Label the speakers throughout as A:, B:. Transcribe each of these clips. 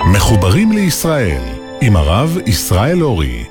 A: מחוברים לישראל עם הרב ישראל אורי.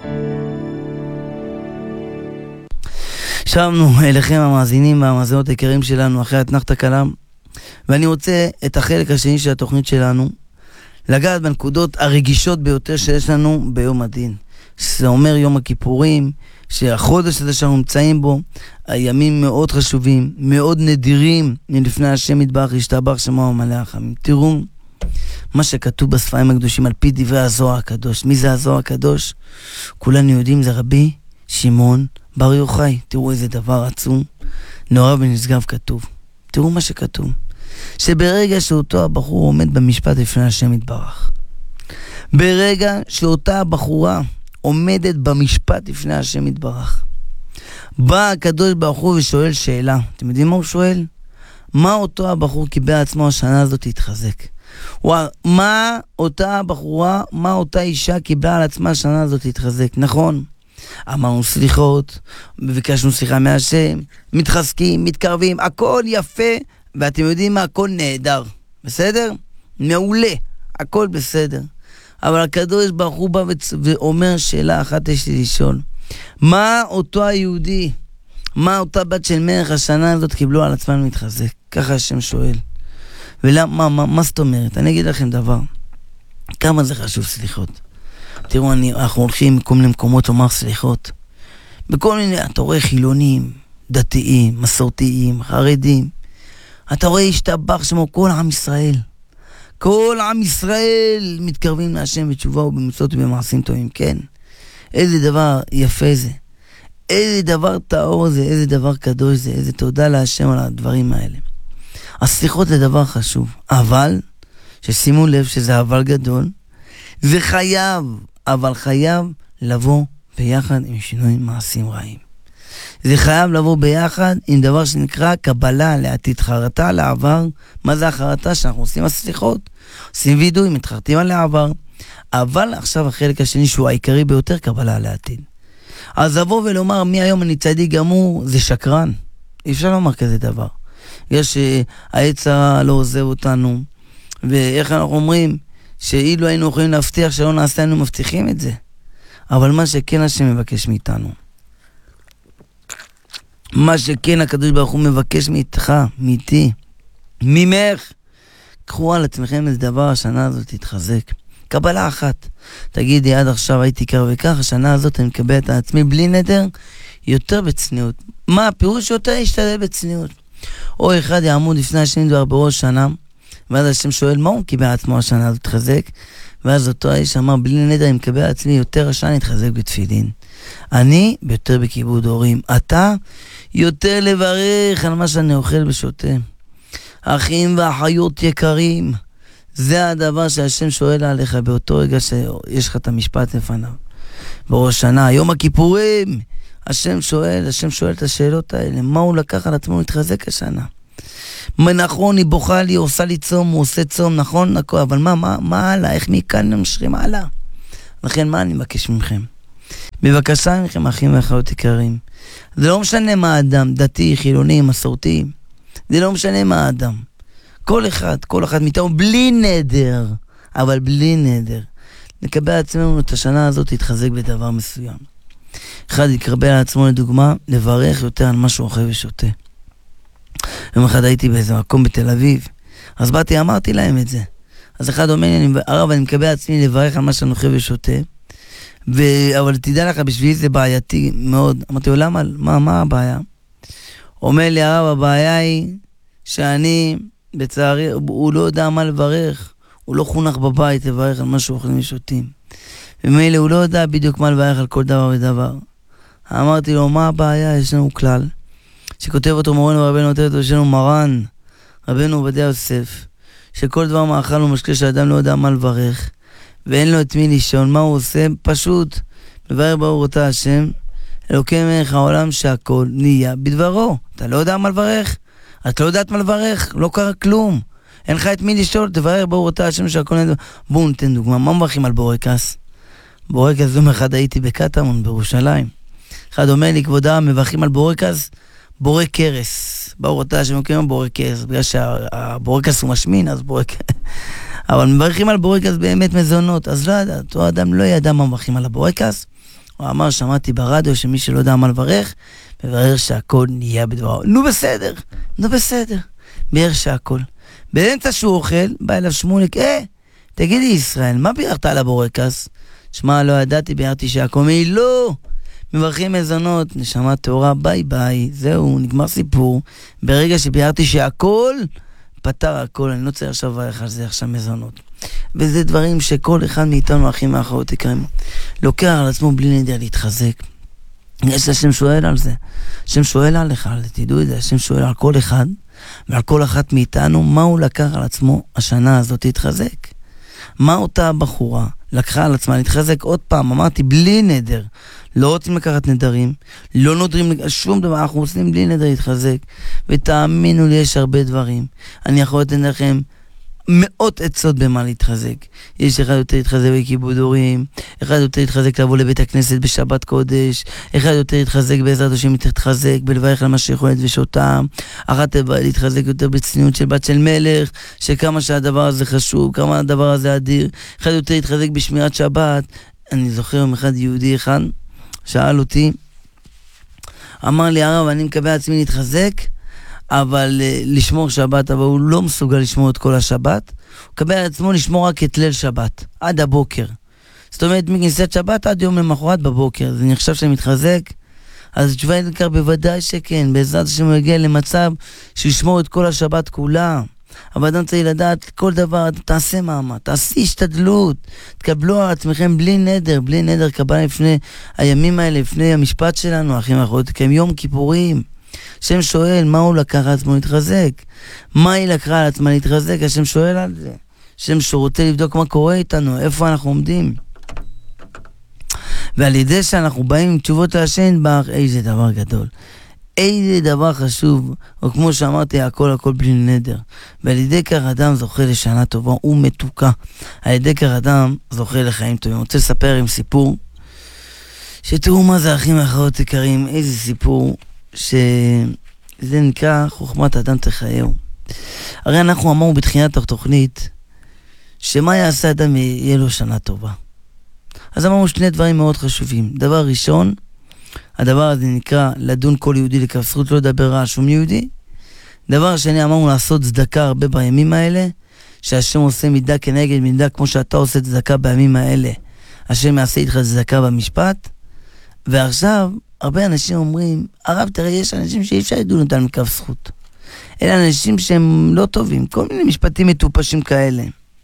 B: שבנו אליכם המאזינים והמאזינות היקרים שלנו אחרי אתנחתא קלה, ואני רוצה את החלק השני של התוכנית שלנו לגעת בנקודות הרגישות ביותר שיש לנו ביום הדין, שזה אומר יום הכיפורים, שהחודש הזה שאנחנו נמצאים בו, הימים מאוד חשובים, מאוד נדירים לפני השם יתברך ישתבח שמו ומלא רחמים. תראו מה שכתוב בספרים הקדושים על פי דברי הזוהר הקדוש. מי זה הזוהר הקדוש? כולנו יודעים, זה רבי שמעון בר יוחאי. תראו איזה דבר עצום, נורא ונשגב כתוב. תראו מה שכתוב, שברגע שאותו הבחור עומד במשפט לפני השם יתברך, ברגע שאותה הבחורה עומדת במשפט לפני השם יתברך, בא הקדוש ברוך הוא ושואל שאלה. אתם יודעים מה הוא שואל? מה אותו הבחור קיבל עצמו השנה הזאת להתחזק? מה אותה בחורה, מה אותה אישה קיבלה על עצמה השנה הזאת להתחזק? נכון, אמרנו סליחות, ביקשנו סליחה מהשם, מתחזקים, מתקרבים, הכל יפה, ואתם יודעים מה? הכל נהדר, בסדר? מעולה, הכל בסדר. אבל הקדוש ברוך הוא בא ואומר שאלה אחת יש לי לשאול. מה אותו היהודי, מה אותה בת של מלך השנה הזאת קיבלו על עצמם להתחזק? ככה השם שואל. ולמה, מה זאת אומרת? אני אגיד לכם דבר. כמה זה חשוב סליחות. תראו, אנחנו הולכים כל מיני מקומות לומר סליחות. בכל מיני, אתה רואה חילונים, דתיים, מסורתיים, חרדים. אתה רואה השתבח שמו כל עם ישראל. כל עם ישראל מתקרבים להשם בתשובה ובמצוות ובמעשים טובים. כן. איזה דבר יפה זה. איזה דבר טהור זה, איזה דבר קדוש זה, איזה תודה להשם על הדברים האלה. הסליחות זה דבר חשוב, אבל, ששימו לב שזה אבל גדול, זה חייב, אבל חייב לבוא ביחד עם שינוי מעשים רעים. זה חייב לבוא ביחד עם דבר שנקרא קבלה לעתיד, חרטה לעבר. מה זה החרטה? שאנחנו עושים הסליחות, עושים וידוי, מתחרטים על העבר. אבל עכשיו החלק השני שהוא העיקרי ביותר, קבלה לעתיד. אז לבוא ולומר מי היום אני צדיק גמור, זה שקרן. אי אפשר לומר כזה דבר. יש שהיצר לא עוזב אותנו, ואיך אנחנו אומרים שאילו היינו יכולים להבטיח שלא נעשה, היינו מבטיחים את זה. אבל מה שכן השם מבקש מאיתנו, מה שכן הקדוש ברוך הוא מבקש מאיתך, מאיתי, ממך, קחו על עצמכם איזה דבר, השנה הזאת תתחזק. קבלה אחת, תגידי עד עכשיו הייתי קר וכך, השנה הזאת אני מקבל את עצמי בלי נדר, יותר בצניעות. מה הפירוש? יותר ישתדל בצניעות. או אחד יעמוד לפני השם דבר בראש שנה, ואז השם שואל מה הוא קיבל עצמו השנה הזאת תחזק, ואז אותו האיש אמר בלי נדר אני מקבל עצמי יותר השנה להתחזק בתפילין. אני יותר בכיבוד הורים, אתה יותר לברך על מה שאני אוכל ושותה. אחים ואחיות יקרים, זה הדבר שהשם שואל עליך באותו רגע שיש לך את המשפט לפניו. בראש שנה, יום הכיפורים, השם שואל את השאלות האלה, מה הוא לקח על עצמו להתחזק השנה? נכון, היא בוכה לי, עושה לי צום, הוא עושה צום, נכון, אבל מה הלאה? איך מכאן נמשכים הלאה? לכן מה אני מבקש מכם? בבקשה מכם, אחים ואחיות יקרים, זה לא משנה מה האדם, דתי, חילוני, מסורתי, זה לא משנה מה האדם. כל אחד מאיתנו בלי נדר, אבל בלי נדר, נקבל עצמנו את השנה הזאת להתחזק בדבר מסוים. אחד יקרבל על עצמו לדוגמה, לברך יותר על מה שהוא אוכל ושותה. יום אחד הייתי באיזה מקום בתל אביב, אז באתי, אמרתי להם את זה. אז אחד אומר לי, הרב, אני מקבל עצמי לברך על מה שאני אוכל ושותה, אבל תדע לך, בשבילי זה בעייתי מאוד. אמרתי לו, למה? מה הבעיה? אומר לי הרב, הבעיה היא שאני, בצערי, הוא לא יודע מה לברך, הוא לא חונך בבית לברך על מה שהוא אוכלים ושותים. ומילא הוא לא יודע בדיוק מה לברך על כל דבר ודבר. אמרתי לו, מה הבעיה? יש לנו כלל שכותב אותו מורנו ורבנו נותן אותו, יש לנו מרן רבנו עובדיה יוסף, שכל דבר מאכל ומשקה שהאדם לא יודע מה לברך ואין לו את מי לישון, מה הוא עושה? פשוט מברך ברוך אתה השם אלוקי מלך העולם שהכל נהיה בדברו. אתה לא יודע מה לברך, את לא יודעת מה לברך, לא קרה כלום, אין לך את מי לשאול, תברך ברוך אתה השם שהכל נהיה בדברו. בואו ניתן דוגמה, מה מברכים על בורקס? בורקס יום אחד הייתי בקטמון בירושלים, אחד אומר לי, כבודה, מברכים על בורקס, בורק קרס. ברוך אתה השם, בורק קרס, בגלל שהבורקס הוא משמין, אז בורק אבל מברכים על בורקס באמת מזונות, אז לא ידע, אותו אדם לא ידע מה מברכים על הבורקס, הוא אמר, שמעתי ברדיו שמי שלא יודע מה לברך, מברר שהכל נהיה בדברו. נו בסדר, בירך שהכל. באמצע שהוא אוכל, בא אליו שמוליק, תגידי ישראל, מה בירכת על הבורקס? שמע, לא ידעתי, ביררתי שהכל, לא, מברכים מזונות, נשמה תאורה, ביי, זהו, נגמר סיפור. ברגע שביררתי שהכל, פתר הכל, אני לא צריך עכשיו לברך על זה עכשיו מזונות. וזה דברים שכל אחד מאיתנו, אחים ואחרות יקרים, לוקח על עצמו בלי נדר להתחזק. יש השם שואל על זה, השם שואל עליך, תדעו את זה, השם שואל על כל אחד, ועל כל אחת מאיתנו, מה הוא לקח על עצמו השנה הזאת להתחזק. מה אותה הבחורה לקחה על עצמה להתחזק עוד פעם, אמרתי, בלי נדר. לא רוצים לקחת נדרים, לא נודרים שום דבר, אנחנו עושים בלי נדר להתחזק, ותאמינו לי, יש הרבה דברים. אני יכול לתת לכם מאות עצות במה להתחזק. יש אחד יותר להתחזק בכיבוד הורים, אחד יותר להתחזק לבוא לבית הכנסת בשבת קודש, אחד יותר להתחזק בעזרת השם להתחזק בלברך על מה שיכול לדבש אותם, אחת להתחזק יותר בצניעות של בת של מלך, שכמה שהדבר הזה חשוב, כמה הדבר הזה אדיר, אחד יותר להתחזק בשמירת שבת. אני זוכר יום אחד יהודי אחד שאל אותי, אמר לי, הרב, אני מקווה עצמי להתחזק, אבל לשמור שבת, אבל הוא לא מסוגל לשמור את כל השבת, הוא קבל על עצמו לשמור רק את ליל שבת, עד הבוקר. זאת אומרת, מכניסת שבת עד יום למחרת בבוקר, זה נחשב שאני מתחזק, אז התשובה היא לכך בוודאי שכן, בעזרת השם הוא יגיע למצב שישמור את כל השבת כולה. אבל אדם צריך לדעת כל דבר, תעשה מאמץ, תעשי השתדלות, תקבלו על עצמכם בלי נדר קבלה לפני הימים האלה, לפני המשפט שלנו, אחים ואחרות, כי הם יום כיפורים. השם שואל מה הוא לקח על עצמו להתחזק, מה היא לקחה על עצמה להתחזק, השם שואל על זה, השם שרוצה לבדוק מה קורה איתנו, איפה אנחנו עומדים, ועל ידי שאנחנו באים עם תשובות להשם, איזה דבר גדול, איזה דבר חשוב, או כמו שאמרתי, הכל בלי נדר, ועל ידי כך אדם זוכה לשנה טובה ומתוקה, על ידי כך אדם זוכה לחיים טובים. אני רוצה לספר עם סיפור, שתראו מה זה אחים ואחרות יקרים, איזה סיפור, שזה נקרא חוכמת אדם תחייהו. הרי אנחנו אמרנו בתחילת התוכנית שמה יעשה אדם יהיה לו שנה טובה. אז אמרנו שני דברים מאוד חשובים. דבר ראשון, הדבר הזה נקרא לדון כל יהודי לכף זכות, לא לדבר רע על שום יהודי. דבר שני, אמרנו לעשות צדקה הרבה בימים האלה, שהשם עושה מידה כנגד מידה, כמו שאתה עושה צדקה בימים האלה, השם יעשה איתך צדקה במשפט. ועכשיו הרבה אנשים אומרים, הרב תראה, יש אנשים שאי אפשר לדון אותם מכף זכות, אלה אנשים שהם לא טובים, כל מיני משפטים מטופשים כאלה.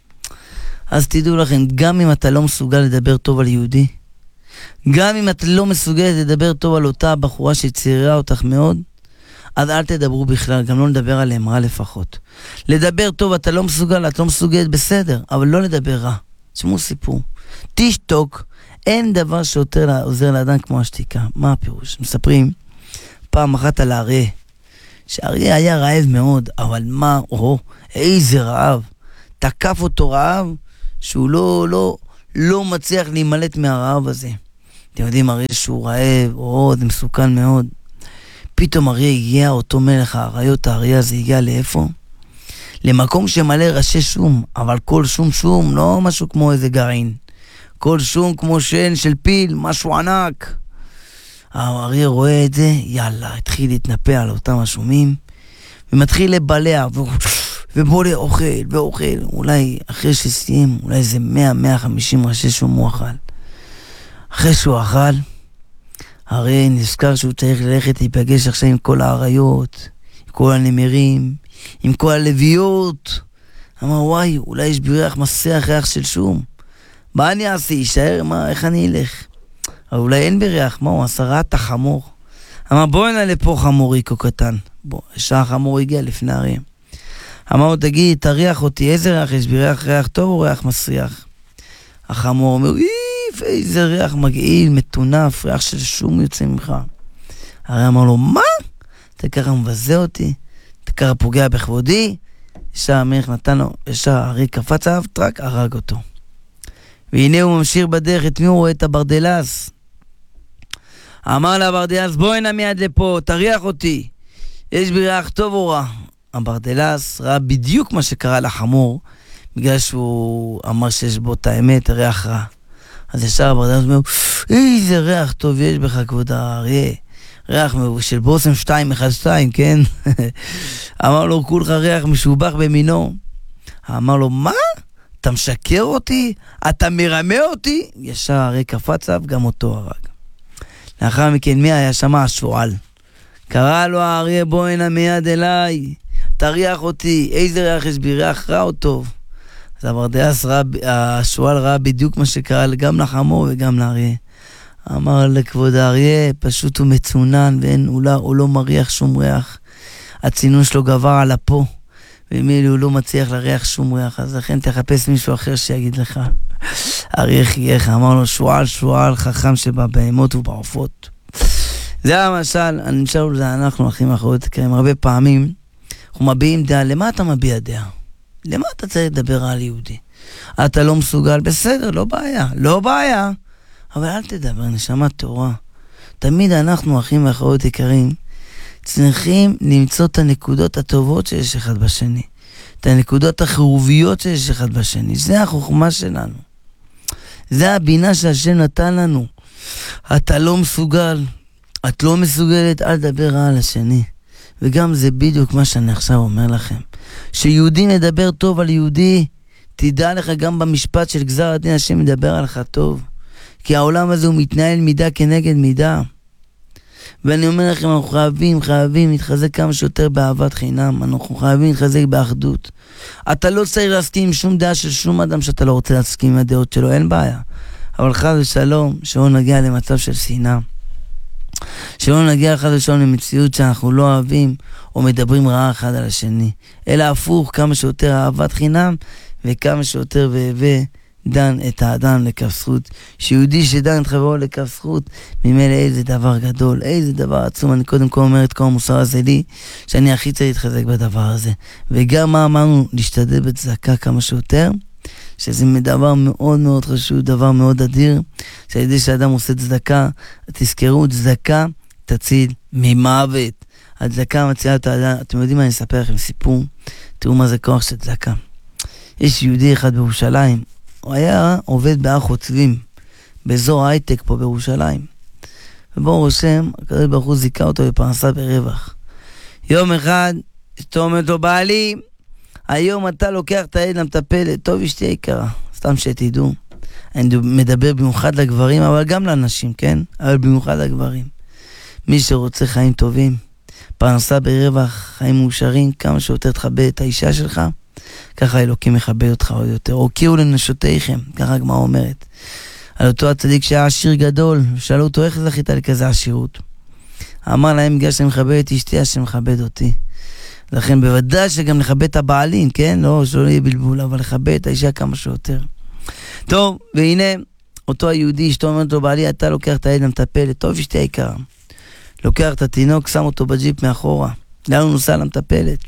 B: אז תדעו לכם, גם אם אתה לא מסוגל לדבר טוב על יהודי, גם אם אתה לא מסוגל לדבר טוב על אותה בחורה שצעירה אותך מאוד, אז אל תדברו בכלל, גם לא לדבר עליהם רע לפחות. לדבר טוב אתה לא מסוגל, את לא מסוגלת בסדר, אבל לא לדבר רע. תשמעו סיפור, תשתוק, אין דבר שיותר עוזר לאדם כמו השתיקה. מה הפירוש? מספרים פעם אחת על האריה, שהאריה היה רעב מאוד, אבל מה, איזה רעב, תקף אותו רעב, שהוא לא מצליח להימלט מהרעב הזה. אתם יודעים, אריה שהוא רעב, זה מסוכן מאוד. פתאום אריה הגיע, אותו מלך האריות, האריה הזה הגיע לאיפה? למקום שמלא ראשי שום, אבל כל שום, לא משהו כמו איזה גרעין. כל שום כמו שן של פיל, משהו ענק. האריה רואה את זה, יאללה, התחיל להתנפל על אותם השומים, ומתחיל לבלע, ובולה ואוכל, אולי אחרי שסיים, אולי זה 100-150 ראשי שום הוא אכל. אחרי שהוא אכל, האריה נזכר שהוא צריך ללכת להיפגש עכשיו עם כל האריות, עם כל הנמרים, עם כל הלוויות. אמר, וואי, אולי יש בריח מסריח ריח של שום. מה אני אעשה? יישאר? איך אני אלך? אבל אולי אין בריח, מה הוא עשה? ראה את החמור. אמר, בוא הנה לפה חמוריקו קטן. בוא, ישר החמור הגיע לפני האריה. אמר לו, תגיד, תריח אותי, איזה ריח יש? ריח טוב או ריח מסריח? החמור אומר, איזה ריח מגעיל, מטונף, ריח של שום יוצא ממך. האריה אמר לו, מה? אתה ככה מבזה אותי? אתה ככה פוגע בכבודי? ישר המלך נתן לו, ישר האריה קפץ עליו, רק הרג אותו. והנה הוא ממשיך בדרך, את מי הוא רואה? את הברדלס. אמר לברדלס, בוא הנה מיד לפה, תריח אותי. יש בי ריח טוב או רע? הברדלס ראה בדיוק מה שקרה לחמור, בגלל שהוא אמר שיש בו את האמת, ריח רע. אז ישר הברדס אומר, איזה ריח טוב יש בך, כבוד האריה. ריח של בושם 212, כן? אמר לו, כולך ריח משובח במינו. אמר לו, מה? אתה משקר אותי? אתה מרמה אותי? ישר האריה קפץ עליו, גם אותו הרג. לאחר מכן, מי היה שם? השועל. קרא לו האריה, בוא הנה מיד אליי, תריח אותי, איזה ריח יש בי, ריח רע או טוב? אז הברדס השועל ראה בדיוק מה שקרה גם לחמור וגם לאריה. אמר לכבוד האריה, פשוט הוא מצונן הוא לא מריח שום ריח. הצינון שלו גבר על אפו, ומילי הוא לא מצליח לריח שום ריח, אז לכן תחפש מישהו אחר שיגיד לך. האריה חייך, אמר לו, שועל חכם שבבהמות ובעופות. זה המשל, אני נשאר לזה, אנחנו אחים אחרות קרים, הרבה פעמים אנחנו מביעים דעה. למה אתה מביע דעה? למה אתה צריך לדבר על יהודי? אתה לא מסוגל, בסדר, לא בעיה, אבל אל תדבר, נשמה תורה. תמיד אנחנו אחים ואחרות יקרים צריכים למצוא את הנקודות הטובות שיש אחד בשני, את הנקודות החיוביות שיש אחד בשני. זה החוכמה שלנו, זה הבינה שהשם נתן לנו. אתה לא מסוגל, את לא מסוגלת, אל תדבר רע על השני. וגם זה בדיוק מה שאני עכשיו אומר לכם, שיהודי מדבר טוב על יהודי, תדע לך גם במשפט של גזר הדין השם מדבר עליך טוב, כי העולם הזה הוא מתנהל מידה כנגד מידה. ואני אומר לכם, אנחנו חייבים להתחזק כמה שיותר באהבת חינם, אנחנו חייבים להתחזק באחדות. אתה לא צריך להסכים עם שום דעה של שום אדם שאתה לא רוצה להסכים עם הדעות שלו, אין בעיה, אבל חס ושלום שלא נגיע למצב של שנאה, שלא נגיע אחד לשון למציאות שאנחנו לא אוהבים או מדברים רעה אחד על השני, אלא הפוך, כמה שיותר אהבת חינם וכמה שיותר דן את האדם לכף זכות. שיהודי שדן את חברו לכף זכות, ממילא איזה דבר גדול, איזה דבר עצום. אני קודם כל אומר את כל המוסר הזה לי, שאני הכי צריך להתחזק בדבר הזה. וגם מה אמרנו? להשתדל בצדקה כמה שיותר, שזה דבר מאוד מאוד חשוב, דבר מאוד אדיר, שעל ידי שאדם עושה צדקה, תזכרו, צדקה תציל ממוות. הצדקה מצילה את האדם. אתם יודעים מה, אני אספר לכם סיפור, תראו מה זה כוח של צדקה. יש יהודי אחד בירושלים, הוא היה עובד בהר חוצבים, באזור הייטק פה בירושלים. ובו רושם, הקדוש ברוך הוא זיכה אותו בפרנסה ברווח. יום אחד, אשתו אומרת לו, בעלי, היום אתה לוקח את הילד למטפלת, טוב אשתי יקרה, סתם שתדעו. אני מדבר במיוחד לגברים, אבל גם לאנשים, כן? אבל במיוחד לגברים. מי שרוצה חיים טובים, פרנסה ברווח, חיים מאושרים, כמה שיותר תכבד את האישה שלך, ככה אלוקים מכבד אותך עוד יותר. הוקיעו לנשותיכם, ככה הגמרא אומרת. על אותו הצדיק שהיה עשיר גדול, ושאלו אותו איך זכית לכזה עשירות. אמר להם, בגלל שאני מכבד את אשתי, השם מכבד אותי. לכן בוודאי שגם לכבד את הבעלים, כן? לא, שלא יהיה בלבול, אבל לכבד את האישה כמה שיותר. טוב, והנה, אותו היהודי, אשתו אומרת לו, בעלי, אתה לוקח את הילד למטפלת, טוב אשתי היקרה. לוקח את התינוק, שם אותו בג'יפ מאחורה. לאן הוא נוסע למטפלת?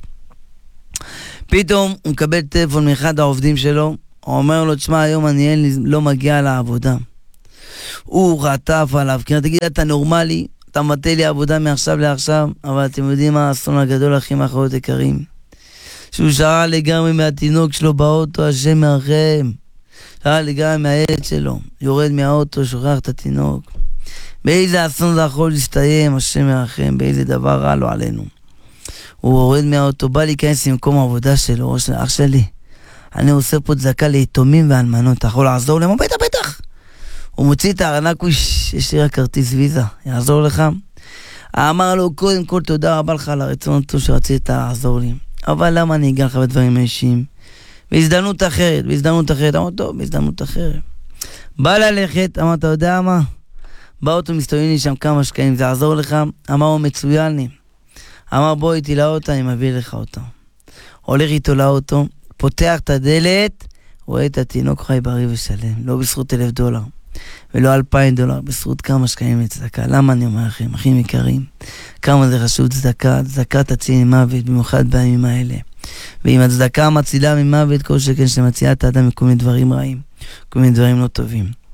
B: פתאום הוא מקבל טלפון מאחד העובדים שלו, הוא אומר לו, תשמע, היום אני לא מגיע לעבודה. הוא רטף עליו, כי תגיד, אתה נורמלי, אתה מבטל לי עבודה מעכשיו לעכשיו, אבל אתם יודעים מה האסון הגדול הכי מאחורי יקרים? שהוא שרה לגמרי מהתינוק שלו באוטו, השם מרחם. שרה לגמרי מהילד שלו, יורד מהאוטו, שוכח את התינוק. באיזה אסון זה יכול להסתיים, השם מרחם, באיזה דבר רע לו עלינו. הוא יורד מהאוטו, בא להיכנס למקום העבודה שלו, אח שלי, אני עושה פה צדקה ליתומים ואלמנות, אתה יכול לעזור להם? בטח. הוא מוציא את הארנק, יש לי רק כרטיס ויזה, יעזור לך? אמר לו, קודם כל תודה רבה לך על הרצון הטוב שרצית לעזור לי, אבל למה אני אגע לך בדברים אישיים? בהזדמנות אחרת, אמר טוב, בהזדמנות אחרת. בא ללכת, אמר, אתה יודע מה? באוטו מסתובבים לי שם כמה שקעים, זה יעזור לך? אמר, הוא מצוין לי. אמר, בוא איתי לאוטו, אני מביא לך אותו. הולך איתו לאוטו, פותח את הדלת, רואה את התינוק חי בריא ושלם, לא בזכות $1,000 ולא $2,000, בזכות כמה שקעים לצדקה. למה אני אומר לכם, אחים יקרים, כמה זה חשוב צדקה? צדקה תציל ממוות, במיוחד בימים האלה. ואם הצדקה מצילה ממוות, כל שכן שמצילה את האדם מכל מיני דברים רעים, כל מיני דברים לא טובים.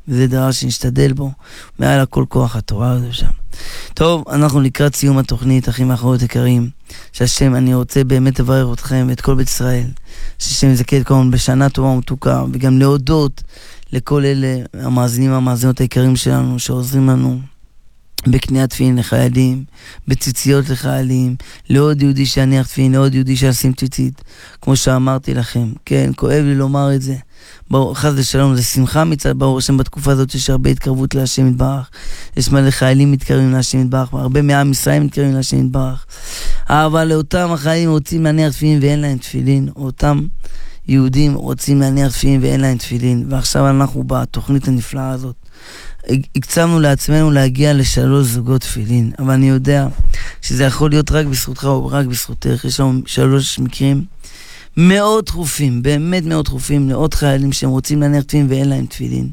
B: וזה דבר שנשתדל בו, מעל הכל כוח התורה הזה שם. טוב, אנחנו לקראת סיום התוכנית, אחים ואחרות יקרים, שהשם, אני רוצה באמת לברך אתכם ואת כל בית ישראל, שהשם יזכה את כל בשנה טובה ומתוקה, וגם להודות לכל אלה המאזינים והמאזינות היקרים שלנו, שעוזרים לנו בקניית תפילין לחיילים, בציציות לחיילים, לעוד יהודי שיניח תפילין, לעוד יהודי שישים ציצית, כמו שאמרתי לכם. כן, כואב לי לומר את זה. ברור, חס ושלום, זה שמחה מצד, ברור שם בתקופה הזאת יש הרבה התקרבות להשם יתברך. יש מלא חיילים מתקרבים להשם יתברך, הרבה מעם ישראל מתקרבים להשם יתברך. אבל לאותם החיילים רוצים להניח תפילין ואין להם תפילין, אותם יהודים רוצים להניח תפילין ואין להם תפילין, ועכשיו אנחנו בתוכנית הנפלאה הזאת. הקצבנו לעצמנו להגיע ל3 זוגות תפילין, אבל אני יודע שזה יכול להיות רק בזכותך או רק בזכותך. יש לנו 3 מקרים מאוד דחופים, באמת מאוד דחופים, לעוד חיילים שהם רוצים להניח תפילין ואין להם תפילין.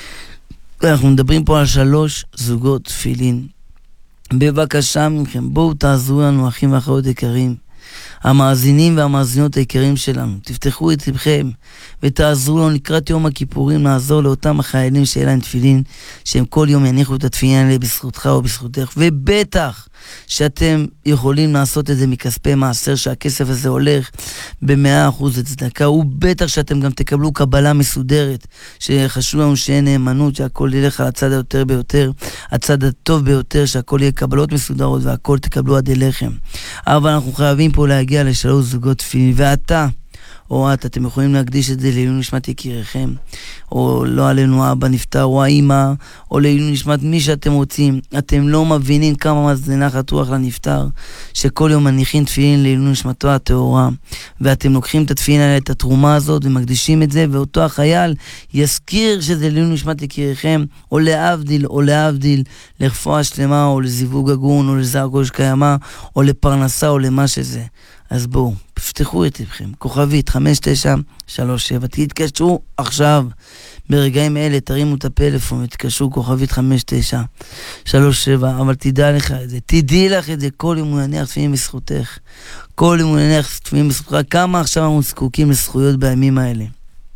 B: אנחנו מדברים פה על 3 זוגות תפילין. בבקשה מכם, בואו תעזרו לנו, אחים ואחיות יקרים, המאזינים והמאזינות היקרים שלנו, תפתחו את לבכם ותעזרו לנו לקראת יום הכיפורים, לעזור לאותם החיילים שאין להם תפילין, שהם כל יום יניחו את התפילין האלה בזכותך או בזכותך, ובטח שאתם יכולים לעשות את זה מכספי מעשר, שהכסף הזה הולך ב100% לצדקה, ובטח שאתם גם תקבלו קבלה מסודרת, שחשוב לנו שיהיה נאמנות, שהכל ילך על הצד היותר ביותר, הצד הטוב ביותר, שהכל יהיה קבלות מסודרות והכל תקבלו עד אליכם. אבל אנחנו חייבים פה להגיע ל3 זוגות תפילין, ואתה או אתם יכולים להקדיש את זה לעילוי נשמת יקיריכם, או לא עלינו האבא נפטר, או האמא, או לעילוי נשמת מי שאתם רוצים. אתם לא מבינים כמה זה נחת רוח לנפטר, שכל יום מניחים תפילין לעילוי נשמתו הטהורה, ואתם לוקחים את התפילין האלה, את התרומה הזאת, ומקדישים את זה, ואותו החייל יזכיר שזה לעילוי נשמת יקיריכם, או להבדיל, לרפואה שלמה, או לזיווג הגון, או לזרע גוש קיימה, או לפרנסה, או למה שזה. אז בואו, פתחו את לבכם, כוכבית 5937, תתקשרו עכשיו, ברגעים אלה, תרימו את הפלאפון, תתקשרו כוכבית 5937, אבל תדעי לך את זה, כל יום הוא יניח תפילין בזכותך, כל יום הוא יניח תפילין בזכותך, כמה עכשיו אנחנו זקוקים לזכויות בימים האלה,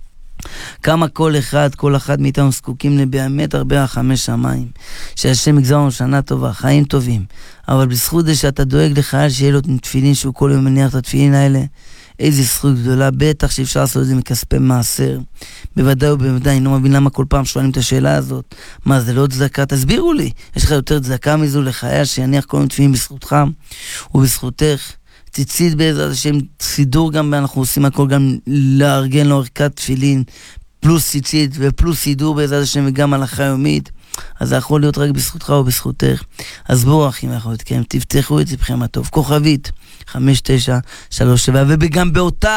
B: כמה כל אחד מאיתנו זקוקים לבאמת הרבה רחמי שמיים, שהשם יגזר לנו שנה טובה, חיים טובים, אבל בזכות זה שאתה דואג לחייל שיהיה לו תפילין, שהוא כל יום מניח את התפילין האלה, איזה זכות גדולה, בטח שאפשר לעשות את זה מכספי מעשר, בוודאי ובוודאי. אני לא מבין למה כל פעם שואלים את השאלה הזאת, מה זה לא צדקה? תסבירו לי, יש לך יותר צדקה מזו לחייל שיניח כל יום תפילין בזכותך ובזכותך? ציצית בעזרת השם, סידור גם, אנחנו עושים הכל גם לארגן לו ערכת תפילין, פלוס ציצית ופלוס סידור בעזרת השם, וגם הלכה יומית, אז זה יכול להיות רק בזכותך או בזכותך. אז בואו אחים ואחיות, כן, תפתחו את לבכם הטוב, כוכבית 5937, וגם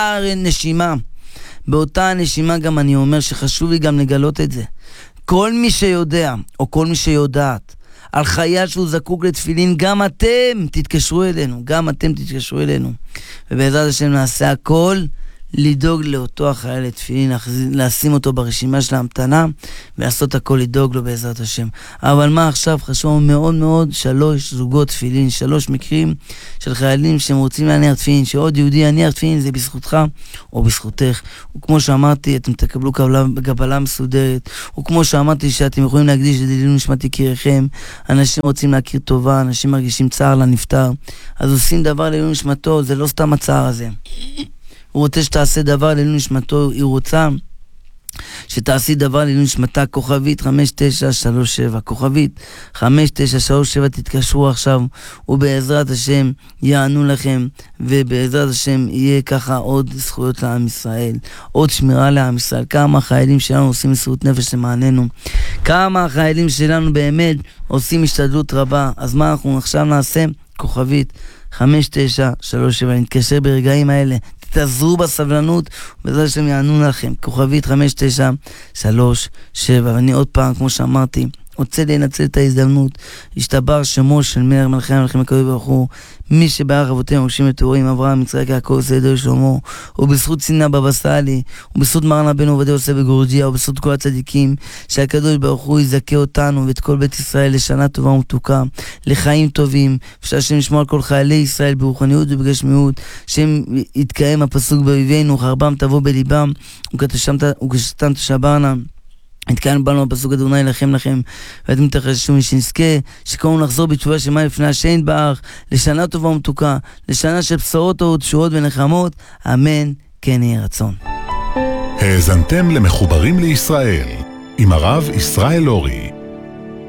B: באותה נשימה גם אני אומר שחשוב לי גם לגלות את זה. כל מי שיודע, או כל מי שיודעת, על חייל שהוא זקוק לתפילין, גם אתם תתקשרו אלינו, ובעזרת השם נעשה הכל לדאוג לאותו החייל לתפילין, לשים אותו ברשימה של ההמתנה, ולעשות הכל לדאוג לו בעזרת השם. אבל מה עכשיו? חשוב מאוד מאוד 3 זוגות תפילין, 3 מקרים של חיילים שהם רוצים להניח תפילין, שעוד יהודי יניח תפילין, זה בזכותך או בזכותך. וכמו שאמרתי, אתם תקבלו קבלה מסודרת, וכמו שאמרתי שאתם יכולים להקדיש את זה לעילוי נשמת יקיריכם. אנשים רוצים להכיר טובה, אנשים מרגישים צער לנפטר, אז עושים דבר לעילוי נשמתו, זה לא סתם הצער הזה. הוא רוצה שתעשה דבר לעילוי נשמתו, היא רוצה שתעשי דבר לעילוי נשמתה, כוכבית 5937, כוכבית 5937, תתקשרו עכשיו, ובעזרת השם יענו לכם, ובעזרת השם יהיה ככה עוד זכויות לעם ישראל, עוד שמירה לעם ישראל. כמה החיילים שלנו עושים מסירות נפש למעננו, כמה החיילים שלנו באמת עושים השתדלות רבה. אז מה אנחנו עכשיו נעשה? כוכבית 5937, נתקשר ברגעים האלה, תעזרו בסבלנות, ובעזרת השם יענו לכם, כוכבית 5937. ואני עוד פעם, כמו שאמרתי, רוצה לנצל את ההזדמנות, השתבר שמו של מלכי המלכים הקדוש ברוך הוא, מי שברך אבותינו מוקשים וטהורים, אברהם, יצחק, יעקב, שדה שלמה, ובזכות צינה בבא סאלי, ובזכות מרן רבנו עובדיה יוסף בגורג'יה, ובזכות כל הצדיקים, שהקדוש ברוך הוא יזכה אותנו ואת כל בית ישראל לשנה טובה ומתוקה, לחיים טובים, ושהשם ישמור על כל חיילי ישראל ברוחניות ובגשמיות, שהם יתקיים הפסוק באויבינו, חרבם תבוא בליבם, וכשתם תשברנה התקיים בנו בפסוק אדוני ילחם לכם ואתם תחששו משנזכה שכולנו נחזור בתשובה שלמה לפני השם יתברך לשנה טובה ומתוקה, לשנה של בשורות טובות, תשועות ונחמות, אמן כן יהי רצון.
A: האזנתם למחוברים לישראל עם הרב ישראל אורי.